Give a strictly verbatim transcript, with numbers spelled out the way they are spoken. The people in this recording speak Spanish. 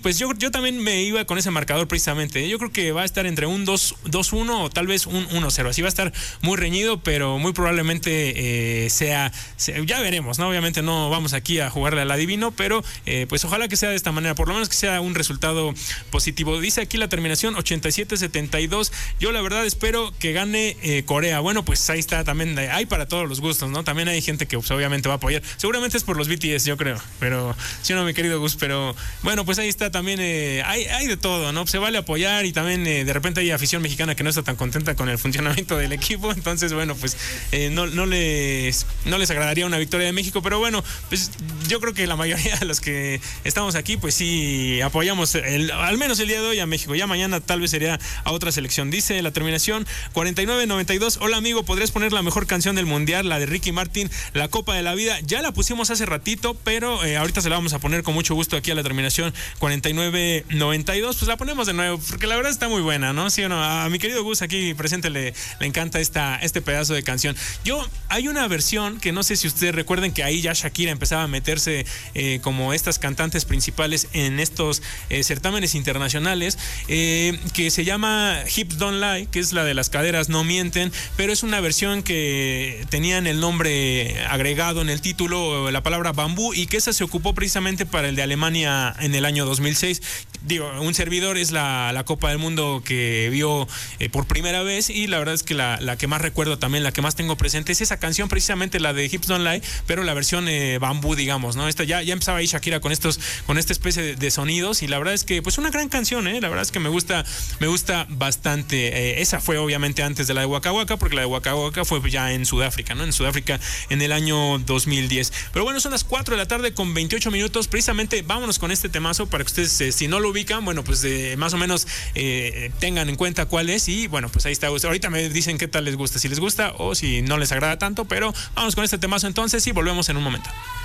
pues yo, yo también me iba con ese marcador precisamente. Yo creo que va a estar entre un dos uno o tal vez un uno cero. Así va a estar muy reñido, pero muy probablemente eh, sea, sea, ya veremos, ¿no? Obviamente no vamos aquí a jugarle al adivino, pero eh, pues ojalá que sea de esta manera, por lo menos que sea un resultado positivo. Dice aquí la terminación ochenta y siete setenta y dos. Yo la verdad espero que gane eh, Corea. Bueno, pues ahí está también, hay para todos los gustos, ¿no? También hay gente que pues, obviamente va a apoyar. Seguramente es por los B T S, yo creo, pero sí o no, mi querido Gus, pero bueno, pues ahí está también, eh, hay, hay de todo, ¿no? Se vale apoyar y también eh, de repente hay afición mexicana que no está tan contenta con el funcionamiento del equipo, entonces bueno, pues eh, no, no, les, no les agradaría una victoria de México, pero bueno, pues yo creo que la mayoría de los que estamos aquí, pues sí apoyamos el, al menos el día de hoy a México. Ya mañana tal vez sería a otra selección. Dice la terminación cuarenta y nueve noventa y dos. Hola amigo, ¿podrías poner la mejor canción del mundial, la de Ricky Martin, La Copa de la Vida? Ya la pusimos hace ratito, pero eh, ahorita se la vamos a poner con mucho gusto aquí a la terminación cuarenta y nueve noventa y dos. Pues la ponemos de nuevo, porque la verdad está muy buena, ¿no? Sí o no, a mi querido Gus aquí presente le, le encanta esta, este pedazo de canción. Yo, hay una versión que no sé si ustedes recuerden que ahí ya Shakira empezaba a meterse eh, como estas cantantes principales en estos eh, certámenes internacionales, eh, que se llama Hips Don't Lie, que es la de las caderas no mienten, pero es una versión que tenían el nombre agregado en el título, la palabra bambú, y que esa se ocupó precisamente para el de Alemania en el año dos mil seis. Digo, un servidor es la, la Copa del Mundo que vio eh, por primera vez, y la verdad es que la, la que más recuerdo también, la que más tengo presente es esa canción, precisamente la de Hips Don't Lie, pero la versión eh, bambú, digamos, ¿no? Esta ya, ya empezaba ahí Shakira con estos, con esta especie de, de sonidos, y la verdad es que pues una gran canción, ¿eh? La verdad es que me gusta, me gusta bastante. Eh, esa fue obviamente antes de la de Waka Waka, porque la de Waka Waka fue ya en Sudáfrica, ¿no? En Sudáfrica en el año dos mil diez. Pero bueno, son las cuatro de la tarde con veintiocho minutos. Precisamente vámonos con este temazo para que ustedes, eh, si no lo ubican, bueno, pues eh, más o menos eh, tengan en cuenta cuál es, y bueno, pues ahí está. Ahorita me dicen qué tal les gusta, si les gusta o si no les agrada tanto, pero vamos con este temazo entonces y volvemos en un momento.